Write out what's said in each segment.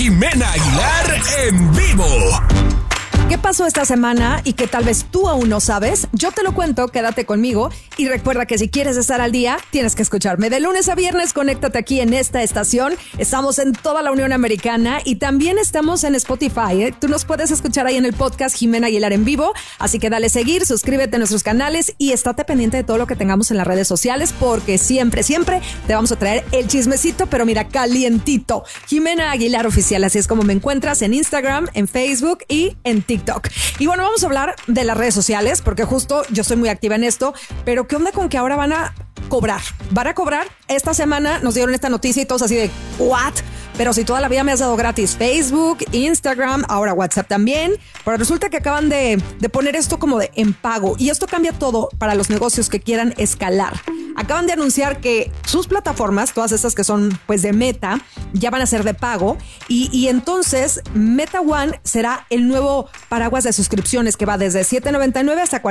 Jimena Aguilar en vivo. ¿Qué pasó esta semana y que tal vez tú aún no sabes? Yo te lo cuento, quédate conmigo y recuerda que si quieres estar al día, tienes que escucharme. De lunes a viernes, conéctate aquí en esta estación. Estamos en toda la Unión Americana y también estamos en Spotify, ¿eh? Tú nos puedes escuchar ahí en el podcast Jimena Aguilar en vivo, así que dale seguir, suscríbete a nuestros canales y estate pendiente de todo lo que tengamos en las redes sociales porque siempre te vamos a traer el chismecito, pero mira, calientito. Jimena Aguilar Oficial, así es como me encuentras en Instagram, en Facebook y en TikTok. Y bueno, vamos a hablar de las redes sociales porque justo yo soy muy activa en esto, pero ¿qué onda con que ahora van a cobrar? Van a cobrar. Esta semana nos dieron esta noticia y todos así de ¿what? Pero si toda la vida me has dado gratis Facebook, Instagram, ahora WhatsApp también. Pero resulta que acaban de poner esto como de en pago y esto cambia todo para los negocios que quieran escalar. Acaban de anunciar que sus plataformas, todas estas que son pues de Meta, ya van a ser de pago y entonces Meta One será el nuevo paraguas de suscripciones que va desde $7.99 hasta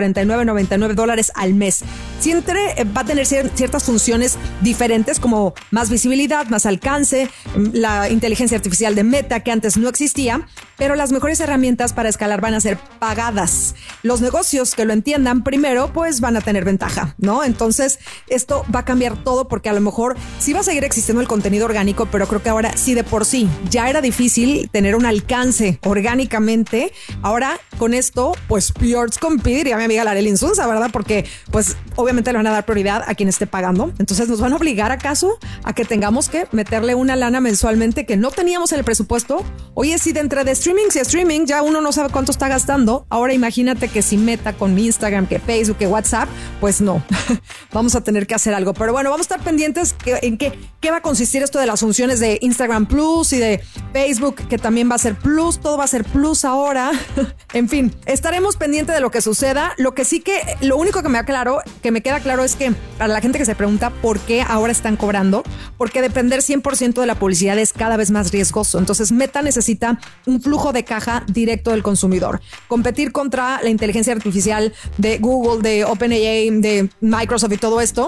$49.99 al mes. Siempre va a tener ciertas funciones diferentes como más visibilidad, más alcance, la inteligencia artificial de Meta que antes no existía, pero las mejores herramientas para escalar van a ser pagadas. Los negocios que lo entiendan primero pues van a tener ventaja, ¿no? Entonces esto va a cambiar todo porque a lo mejor sí va a seguir existiendo el contenido orgánico, pero creo que ahora sí de por sí ya era difícil tener un alcance orgánicamente. Ahora con esto, pues Piots compite, diría mi amiga Larely Insunza, ¿verdad? Porque pues obviamente le van a dar prioridad a quien esté pagando. Entonces nos van a obligar acaso a que tengamos que meterle una lana mensualmente que no teníamos en el presupuesto. Oye, si de entre de streamings y streaming ya uno no sabe cuánto está gastando. Ahora imagínate que si Meta con Instagram, que Facebook, que WhatsApp, pues no. Vamos a tener que hacer algo. Pero bueno, vamos a estar pendientes en qué va a consistir esto de las funciones de Instagram Plus y de Facebook, que también va a ser Plus. Todo va a ser Plus ahora. En fin, estaremos pendientes de lo que suceda. Lo que sí que, lo único que me queda claro es que para la gente que se pregunta por qué ahora están cobrando, porque depender 100% de la publicidad es cada vez más riesgoso. Entonces Meta necesita un flujo de caja directo del consumidor. Competir contra la inteligencia artificial de Google, de OpenAI, de Microsoft y todo esto,